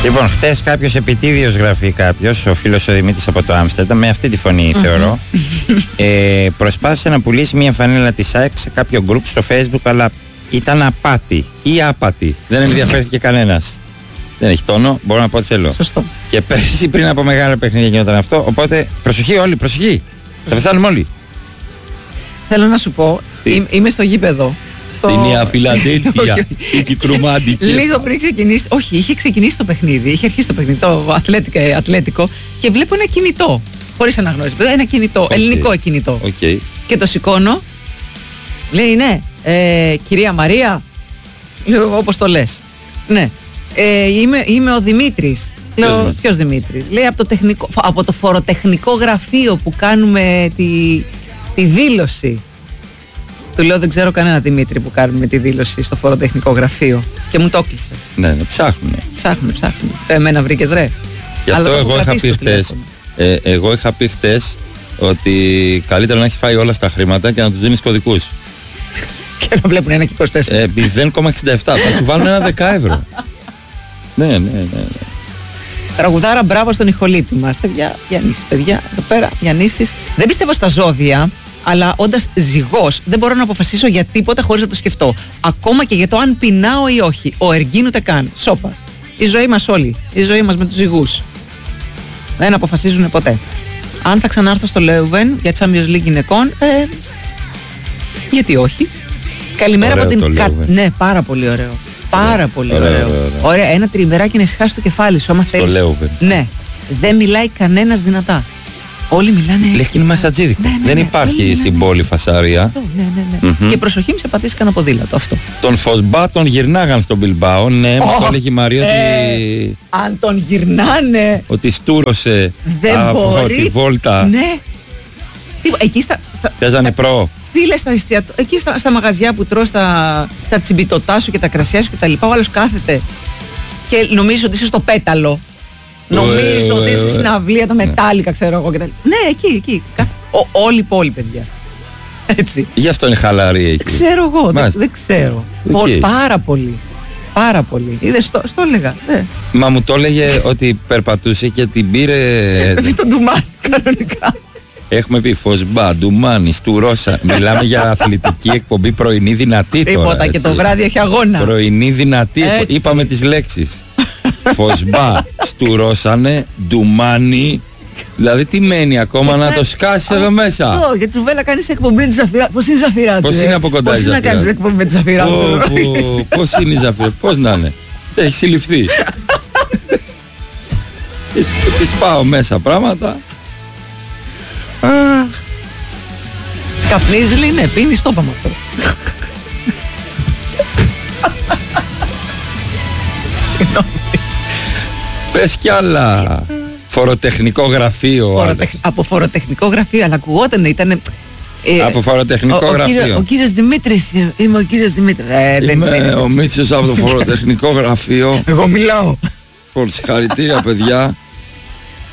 Λοιπόν, χτες κάποιος επιτίδιος, γράφει κάποιος, ο φίλος ο Δημήτρης από το Άμστερνταμ, με αυτή τη φωνή θεωρώ, προσπάθησε να πουλήσει μια φανέλα της ΑΕΚ σε κάποιο group στο Facebook, αλλά ήταν απάτη ή άπατη. Δεν ενδιαφέρθηκε κανένας. Δεν έχει τόνο, μπορώ να πω ό,τι θέλω. Σωστό. Και πέρσι πριν από μεγάλα παιχνίδια γινόταν αυτό, οπότε προσοχή όλοι, προσοχή. Θα πεθάνουμε όλοι. Θέλω να σου πω, είμαι στο γήπεδο. Στην Νέα Φιλαδέλφια, η Κιτρομάντικη. Λίγο πριν ξεκινήσει, όχι, είχε ξεκινήσει το παιχνίδι, είχε αρχίσει το παιχνίδι, το Ατλέτικο, και βλέπω ένα κινητό. Χωρίς αναγνώριση. Ένα κινητό, ελληνικό κινητό. Και το σηκώνω. Λέει, ναι, κυρία Μαρία. Λέω, όπως το λες. Ναι. Είμαι ο Δημήτρης. Λέω, ποιος Δημήτρης? Λέει, από το φοροτεχνικό γραφείο που κάνουμε τη δήλωση. Του λέω, δεν ξέρω κανένα Δημήτρη που κάνουμε τη δήλωση στο φοροτεχνικό γραφείο. Και μου το έκλεισε. Ναι, ψάχνουνε. Ψάχνουν. Εμένα βρήκες, ρε? Γι' αυτό εγώ είχα πει χτες ότι καλύτερα να έχεις φάει όλα στα χρήματα και να τους δίνεις κωδικούς. Και να βλέπουν 1,24. 0,67. Θα σου βάλουν ένα 10 ευρώ. Ναι. Τραγουδάρα, μπράβο στον ηχολήπτη μας. Παιδιά, εδώ πέρα, Γιαννήσης. Δεν πιστεύω στα ζώδια, αλλά όντας ζυγός, δεν μπορώ να αποφασίσω για τίποτα χωρίς να το σκεφτώ. Ακόμα και για το αν πεινάω ή όχι. Ο Εργίν ούτε καν. Σόπα. Η ζωή μας όλοι. Η ζωή μας με τους ζυγούς. Δεν αποφασίζουν ποτέ. Αν θα ξανάρθω στο Λέουβεν για Champions League γυναικών, γιατί όχι. Καλημέρα από την Ναι, πάρα πολύ ωραίο. Πάρα πολύ ωραίο. Ωραία, ένα τριημεράκι να ησυχάσει το κεφάλι σου, άμα θέλεις. Στο Λέουβεν. Ναι. Δεν μιλάει κανένας δυνατά. Όλοι μιλάνε. Λες και είναι μασατζίδικο. Δεν υπάρχει στην πόλη φασαρία. Ναι. Και προσοχή, μη σε πατήσει κανένα ποδήλατο αυτό. Τον Φωσμπά τον γυρνάγαν στον Μπιλμπάο. Ναι, μου το έλεγε η Μαρία ότι. Αν τον γυρνάνε. Ότι στούρωσε από τη βόλτα. Ναι. Εκεί παίζανε προ. Φίλε, εκεί στα μαγαζιά που τρως τα τσιμπιτοτά σου και τα κρασιά σου και τα λοιπά, ο άλλος κάθεται και νομίζει ότι είσαι στο πέταλο. Νομίζω ότι είσαι στην αυλία, τα μετάλλικα, ξέρω εγώ. Ναι, εκεί. Όλη η πόλη, παιδιά. Έτσι. Γι' αυτό είναι χαλαρή εκεί. Ξέρω εγώ, δεν ξέρω. Πάρα πολύ. Είδες, το έλεγα. Μα μου το έλεγε ότι περπατούσε και την πήρε. Δεν τον ντουμάνι, κανονικά. Έχουμε πει Φωσμπά, Ντουμάνι, Στουρώσα. Μιλάμε για αθλητική εκπομπή πρωινή δυνατή τώρα. Τίποτα, και το βράδυ έχει αγώνα. Πρωινή δυνατή. Είπαμε τις λέξεις. Φωσμπά, Στουρώσανε, Ντουμάνι. Δηλαδή τι μένει ακόμα να το σκάσεις εδώ μέσα? Αυτό, για Τσουβέλα κάνεις εκπομπή της Ζαφυράτου. Πώς είναι η Ζαφυράτου? Πώς είναι από κοντά η Ζαφυράτου? Πώς είναι να κάνεις εκπομπή με τη Ζαφυράτου? Πώς είναι η Ζαφυράτου? Πώς να είναι? Έχει συλληφθεί. Της πάω μέσα πράγματα. Καπνίζει, λέει, ναι, πίνεις, το είπαμε αυτό. Πες κι άλλα. Φοροτεχνικό γραφείο. Από φοροτεχνικό γραφείο, αλλά ακουγόταν, ήταν. Από φοροτεχνικό γραφείο. Ο κύριος Δημήτρης, είμαι ο κύριος Δημήτρης. Είμαι ο Μίτσος από το φοροτεχνικό γραφείο. Εγώ μιλάω. Συγχαρητήρια, παιδιά.